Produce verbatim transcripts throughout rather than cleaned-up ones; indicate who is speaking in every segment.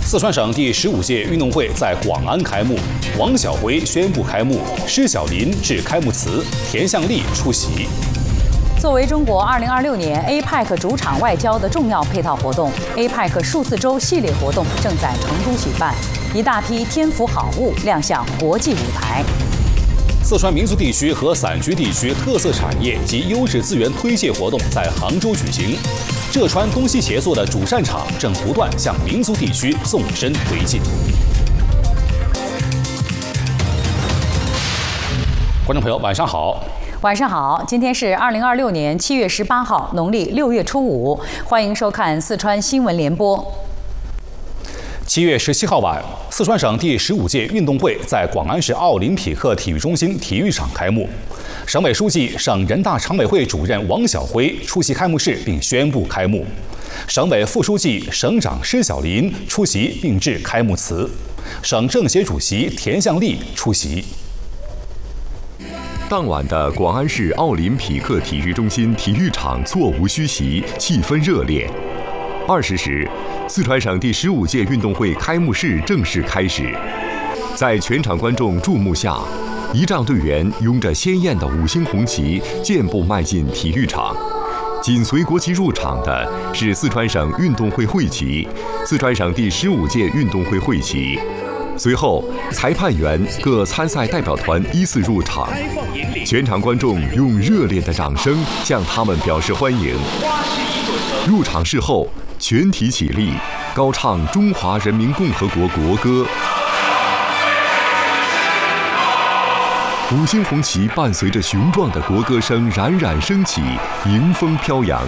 Speaker 1: 四川省第十五届运动会在广安开幕，王晓辉宣布开幕，施晓林致开幕词，田向丽出席。
Speaker 2: 作为中国二零二六年 A P E C 主场外交的重要配套活动 ，A P E C 数字周系列活动正在成都举办，一大批天府好物亮相国际舞台。
Speaker 1: 四川民族地区和散居地区特色产业及优质资源推介活动在杭州举行。浙川东西协作的主战场正不断向民族地区纵深推进。观众朋友，晚上好。
Speaker 2: 晚上好，今天是二零二六年七月十八号，农历六月初五，欢迎收看四川新闻联播。
Speaker 1: 七月十七号晚，四川省第十五届运动会在广安市奥林匹克体育中心体育场开幕。省委书记、省人大常委会主任王晓辉出席开幕式并宣布开幕，省委副书记、省长施晓林出席并致开幕词，省政协主席田向丽出席。
Speaker 3: 当晚的广安市奥林匹克体育中心体育场座无虚席，气氛热烈。二十时，四川省第十五届运动会开幕式正式开始，在全场观众注目下，仪仗队员拥着鲜艳的五星红旗健步迈进体育场。紧随国旗入场的是四川省运动会会旗、四川省第十五届运动会会旗。随后，裁判员各参赛代表团依次入场，全场观众用热烈的掌声向他们表示欢迎。入场式后，全体起立，高唱中华人民共和国国歌。五星红旗伴随着雄壮的国歌声冉冉升起，迎风飘扬。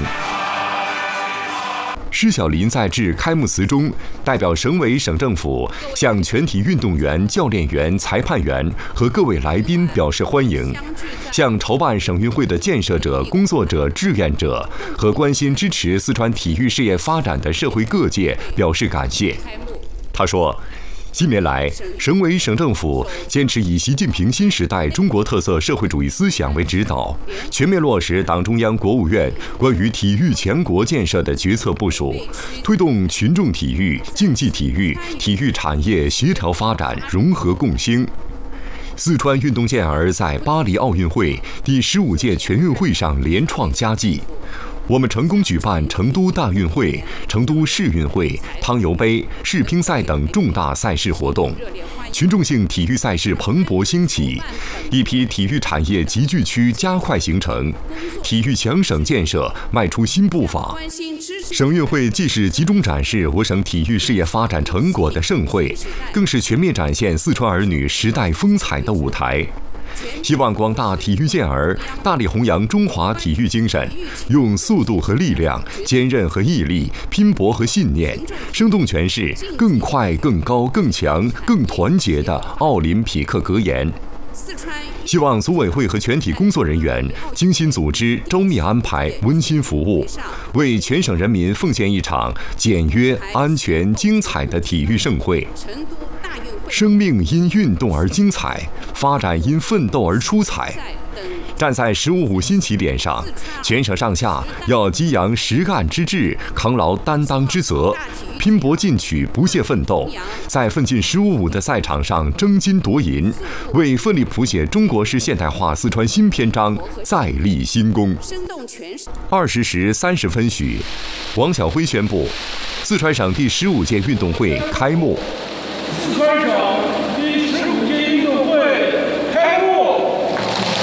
Speaker 3: 施晓林在致开幕词中，代表省委省政府向全体运动员、教练员、裁判员和各位来宾表示欢迎，向筹办省运会的建设者、工作者、志愿者和关心支持四川体育事业发展的社会各界表示感谢。他说，近年来，省委省政府坚持以习近平新时代中国特色社会主义思想为指导，全面落实党中央、国务院关于体育强国建设的决策部署，推动群众体育、竞技体育、体育产业协调发展、融合共兴。四川运动健儿在巴黎奥运会第十五届全运会上连创佳绩。我们成功举办成都大运会、成都市运会、汤尤杯、世乒赛等重大赛事活动，群众性体育赛事蓬勃兴起，一批体育产业集聚区加快形成，体育强省建设迈出新步伐。省运会既是集中展示我省体育事业发展成果的盛会，更是全面展现四川儿女时代风采的舞台。希望广大体育健儿大力弘扬中华体育精神，用速度和力量、坚韧和毅力、拼搏和信念，生动诠释更快、更高、更强、更团结的奥林匹克格言。希望组委会和全体工作人员精心组织、周密安排、温馨服务，为全省人民奉献一场简约、安全、精彩的体育盛会。生命因运动而精彩，发展因奋斗而出彩。站在“十五五”新起点上，全省上下要激扬实干之志，扛牢担当之责，拼搏进取，不懈奋斗，在奋进“十五五”的赛场上争金夺银，为奋力谱写中国式现代化四川新篇章再立新功。二十时三十分许，王晓辉宣布，四川省第十五届运动会开幕。
Speaker 4: 四川省第十五届运动会开幕！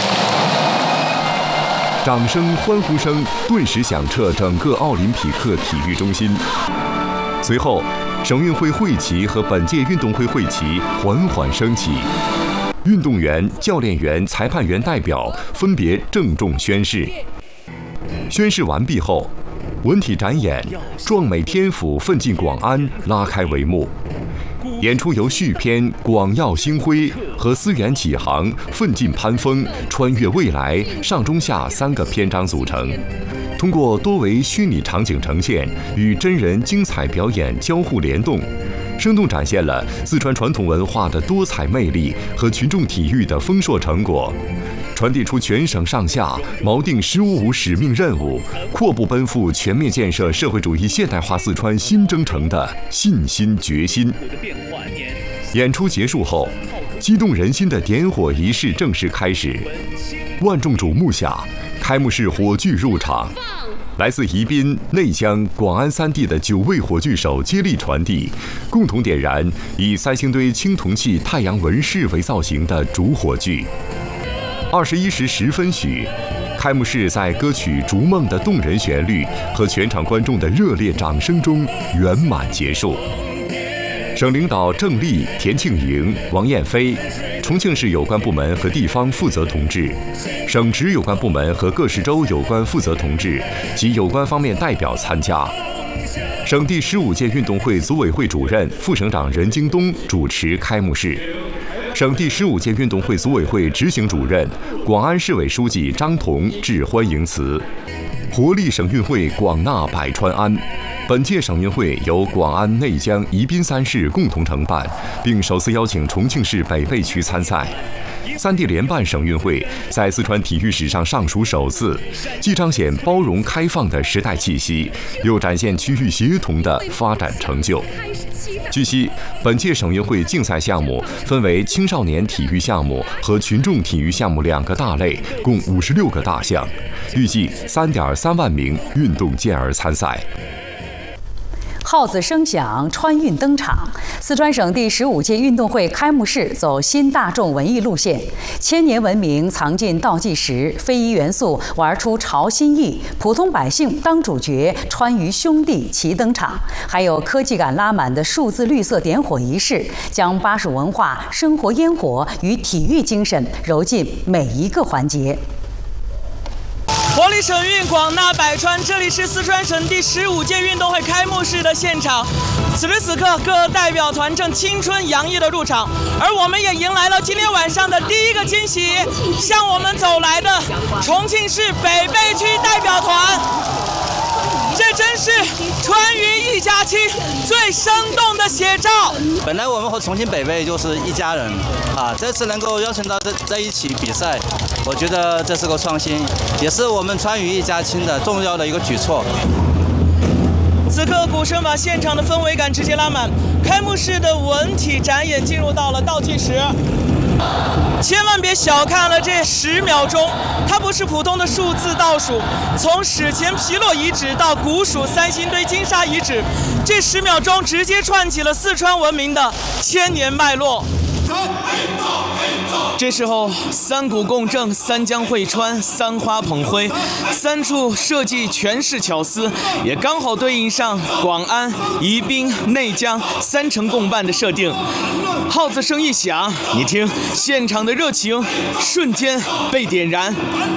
Speaker 3: 掌声、欢呼声顿时响彻整个奥林匹克体育中心。随后，省运会会旗和本届运动会会旗缓缓升起，运动员、教练员、裁判员代表分别郑重宣誓。宣誓完毕后，文体展演《壮美天府奋进广安》拉开帷幕。演出由续篇《广耀星辉》和思源启航、奋进攀峰、穿越未来上中下三个篇章组成，通过多维虚拟场景呈现与真人精彩表演交互联动，生动展现了四川传统文化的多彩魅力和群众体育的丰硕成果， 传递出全省上下锚定“十五五”使命任务，阔步奔赴全面建设社会主义现代化四川新征程的信心决心。演出结束后，激动人心的点火仪式正式开始。万众瞩目下，开幕式火炬入场。来自宜宾、内江、广安三地的九位火炬手接力传递，共同点燃以三星堆青铜器太阳纹饰为造型的主火炬。二十一时十分许，开幕式在歌曲《逐梦》的动人旋律和全场观众的热烈掌声中圆满结束。省领导郑丽、田庆莹、王艳飞，重庆市有关部门和地方负责同志，省直有关部门和各市州有关负责同志及有关方面代表参加。省第十五届运动会组委会主任、副省长任京东主持开幕式。省第十五届运动会组委会执行主任、广安市委书记张彤致欢迎词。活力省运会广纳百川安。本届省运会由广安、内江、宜宾三市共同承办，并首次邀请重庆市北碚区参赛。三地联办省运会在四川体育史上尚属首次，既彰显包容开放的时代气息，又展现区域协同的发展成就。据悉，本届省运会竞赛项目分为青少年体育项目和群众体育项目两个大类，共五十六个大项，预计三点三万名运动健儿参赛。
Speaker 2: 号子声响，川运登场。四川省第十五届运动会开幕式走新大众文艺路线，千年文明藏进倒计时，非遗元素玩出潮新意，普通百姓当主角，川渝兄弟齐登场。还有科技感拉满的数字绿色点火仪式，将巴蜀文化、生活烟火与体育精神揉进每一个环节。
Speaker 5: 活力省运，广纳百川，这里是四川省第十五届运动会开幕式的现场。此时此刻，各代表团正青春洋溢的入场，而我们也迎来了今天晚上的第一个惊喜，向我们走来的重庆市北碚区代表团。这真是川渝一家亲最生动的写照。
Speaker 6: 本来我们和重庆北碚就是一家人啊，这次能够邀请到在在一起比赛，我觉得这是个创新，也是我们川渝一家亲的重要的一个举措。
Speaker 5: 此刻鼓声把现场的氛围感直接拉满，开幕式的文体展演进入到了倒计时。千万别小看了这十秒钟，它不是普通的数字倒数。从史前皮洛遗址到古蜀三星堆金沙遗址，这十秒钟直接串起了四川文明的千年脉络。这时候，三股共振，三江汇川，三花捧辉，三处设计全是巧思，也刚好对应上广安、宜宾、内江三城共办的设定。号子声一响，你听，现场的热情瞬间被点燃。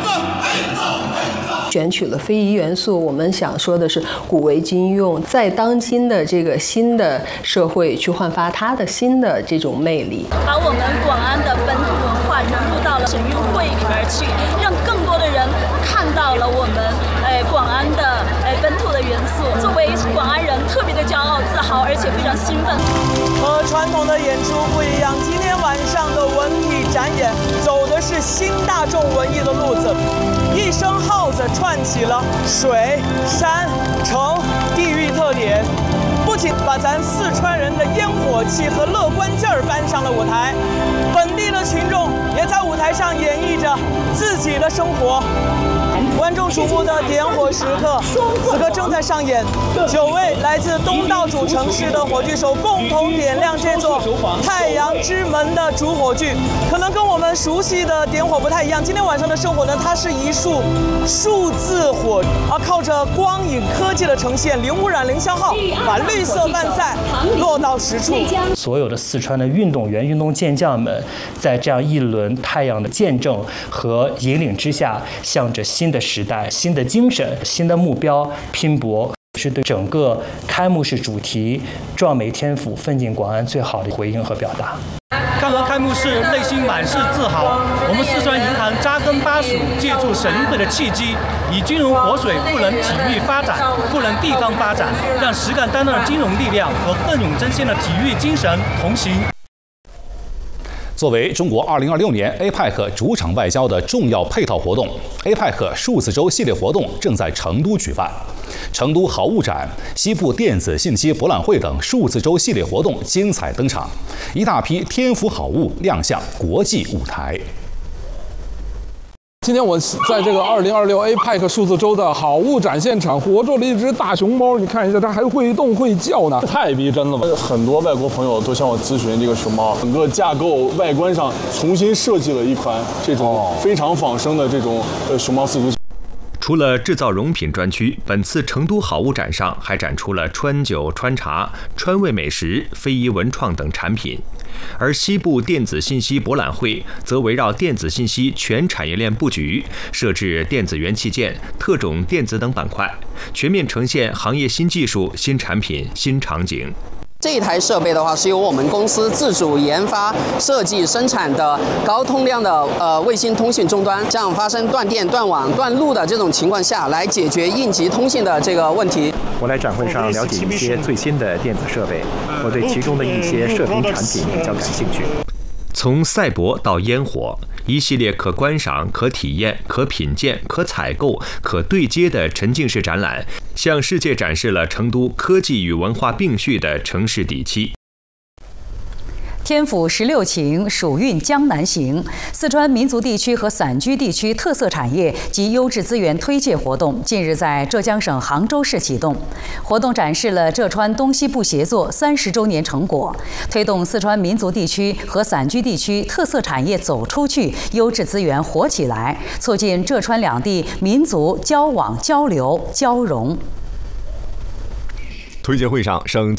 Speaker 7: 选取了非遗元素，我们想说的是古为今用，在当今的这个新的社会去焕发它的新的这种魅力，
Speaker 8: 把我们广安的本土文化融入到了省运会里边去，让更多的人看到了我们呃广安的呃本土的元素。作为广安人，特别的骄傲、自豪，而且非常兴奋。
Speaker 5: 和传统的演出不一样，今天晚上的文体展演走的是新大众文艺的路子。一声号子串起了水、山、城地域特点，不仅把咱四川人的烟火气和乐观劲儿搬上了舞台，本地的群众也在舞台上演绎着自己的生活。万众瞩目的点火时刻，此刻正在上演。九位来自东道主城市的火炬手共同点亮这座太阳之门的主火炬，可能跟我们熟悉的点火不太一样。今天晚上的圣火呢，它是一束数字火，而靠着光影科技的呈现，零污染、零消耗，把绿色万载落到实处。
Speaker 9: 所有的四川的运动员、运动健将们，在这样一轮太阳的见证和引领之下，向着新的时代、新的精神、新的目标拼搏，是对整个开幕式主题“壮美天府，奋进广安”最好的回应和表达。
Speaker 10: 看完开幕式，内心满是自豪。我们四川银行扎根巴蜀，借助省运会的契机，以金融活水赋能体育发展，赋能地方发展，让实干担当的金融力量和奋勇争先的体育精神同行。
Speaker 1: 作为中国二零二六年 A P E C 主场外交的重要配套活动 ，A P E C 数字周系列活动正在成都举办。成都好物展、西部电子信息博览会等数字周系列活动精彩登场，一大批天府好物亮相国际舞台。
Speaker 11: 今天我在这个二零二六 A P E C 数字周的好物展现场，活捉了一只大熊猫，你看一下，它还会动会叫呢，太逼真了吧！很多外国朋友都向我咨询这个熊猫，整个架构外观上重新设计了一款这种非常仿生的这种呃熊猫四足。
Speaker 12: 除了制造用品专区，本次成都好物展上还展出了川酒、川茶、川味美食、非遗文创等产品。而西部电子信息博览会则围绕电子信息全产业链布局，设置电子元器件、特种电子等板块，全面呈现行业新技术、新产品、新场景。
Speaker 13: 这一台设备的话，是由我们公司自主研发、设计、生产的高通量的呃卫星通信终端，这样发生断电、断网、断路的这种情况下来解决应急通信的这个问题。
Speaker 14: 我来展会上了解一些最新的电子设备，我对其中的一些射频产品比较感兴趣。
Speaker 12: 从赛博到烟火，一系列可观赏、可体验、可品鉴、可采购、可对接的沉浸式展览，向世界展示了成都科技与文化并蓄的城市底气。
Speaker 2: 天府十六情，蜀韵江南行。四川民族地区和散居地区特色产业及优质资源推介活动近日在浙江省杭州市启动。活动展示了浙川东西部协作三十周年成果，推动四川民族地区和散居地区特色产业走出去，优质资源活起来，促进浙川两地民族交往、交流、交融。
Speaker 3: 推介会上，省